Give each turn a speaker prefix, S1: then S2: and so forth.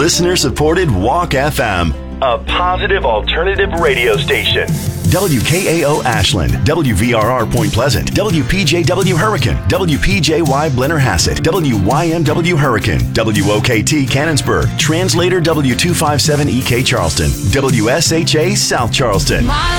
S1: listener-supported Walk FM, a positive alternative radio station. WKAO Ashland, WVRR Point Pleasant, WPJW Hurricane, WPJY Blennerhassett, WYMW Hurricane, WOKT Cannonsburg, Translator W257EK Charleston, WSHA South Charleston.